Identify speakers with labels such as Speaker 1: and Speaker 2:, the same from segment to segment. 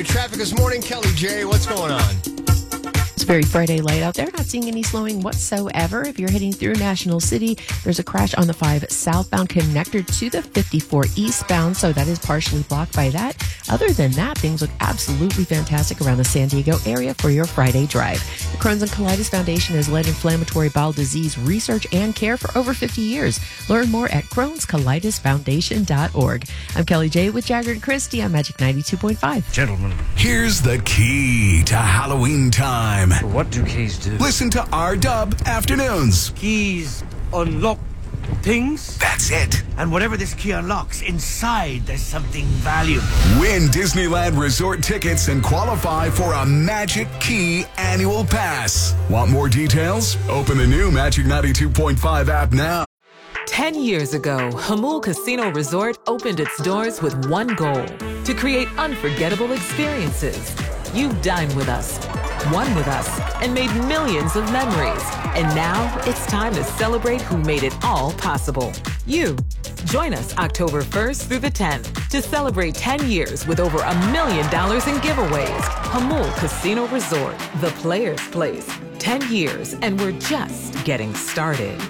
Speaker 1: Traffic this morning, Kelly J. What's going on?
Speaker 2: It's very Friday light out there. Not seeing any slowing whatsoever. If you're heading through National City, there's a crash on the 5 southbound connector to the 54 eastbound, so that is partially blocked by that. Other than that, things look absolutely fantastic around the San Diego area for your Friday drive. The Crohn's and Colitis Foundation has led inflammatory bowel disease research and care for over 50 years. Learn more at Crohn'sColitisFoundation.org. I'm Kelly J with Jagger and Christy on Magic 92.5.
Speaker 3: Gentlemen,
Speaker 4: Here's the key to Halloween time.
Speaker 3: what do keys do?
Speaker 4: Listen to R-Dub Afternoons.
Speaker 5: Keys unlock things,
Speaker 4: That's it.
Speaker 5: and whatever this key unlocks, inside there's something valuable.
Speaker 4: Win Disneyland Resort tickets and qualify for a Magic Key annual pass. Want more details? Open the new Magic 92.5 app now.
Speaker 6: 10 years ago, Hamul Casino Resort opened its doors with one goal: to create unforgettable experiences. You've dined with us, won with us, and made millions of memories. And now it's time to celebrate who made it all possible. You. Join us October 1st through the 10th to celebrate 10 years with over $1 million in giveaways. Hamul Casino Resort, the player's place. 10 years, and we're just getting started.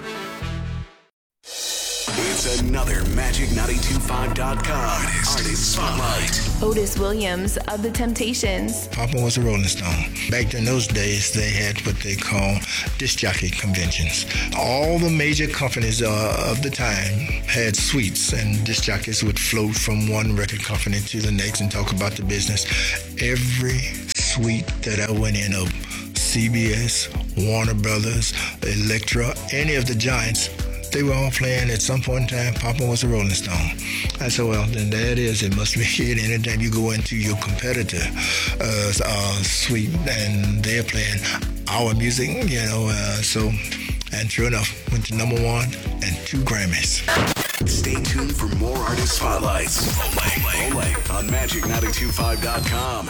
Speaker 4: It's another Magic925.com Artist Spotlight.
Speaker 7: Otis Williams of The Temptations.
Speaker 8: Papa was a Rolling Stone. Back in those days, they had what they call disc jockey conventions. All the major companies of the time had suites, and disc jockeys would float from one record company to the next and talk about the business. Every suite that I went in of CBS, Warner Brothers, Elektra, any of the giants, they were all playing at some point in time, Papa was a Rolling Stone. I said, well, then there it is. It must be it. Anytime you go into your competitor suite and they're playing our music, and sure enough, went to number 1 and 2 Grammys.
Speaker 4: Stay tuned for more Artist Spotlights. Only on Magic925.com.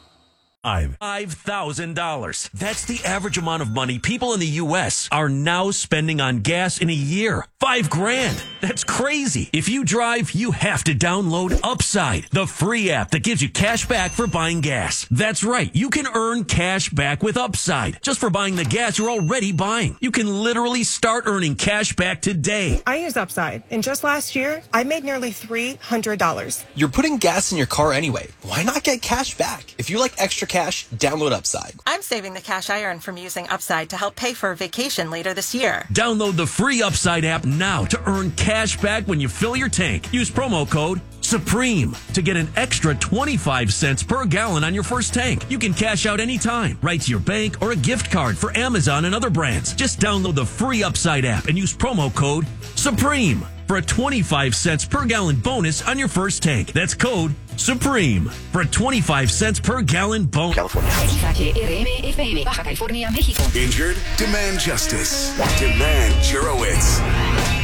Speaker 9: $5,000. That's the average amount of money people in the U.S. are now spending on gas in a year. $5,000. That's crazy. If you drive, you have to download Upside, the free app that gives you cash back for buying gas. That's right. You can earn cash back with Upside just for buying the gas you're already buying. You can literally start earning cash back today.
Speaker 10: I use Upside, and just last year, I made nearly $300.
Speaker 11: You're putting gas in your car anyway. Why not get cash back? If you like extra cash, download Upside.
Speaker 12: I'm saving the cash I earn from using Upside to help pay for a vacation later this year.
Speaker 9: Download the free Upside app now to earn cash back when you fill your tank. Use promo code SUPREME to get an extra 25 cents per gallon on your first tank. You can cash out anytime, right to your bank or a gift card for Amazon and other brands. Just download the free Upside app and use promo code SUPREME for a 25 cents per gallon bonus on your first tank. That's code SUPREME for a 25 cents per gallon bonus.
Speaker 4: California. Injured? Demand justice. Demand Jurowitz.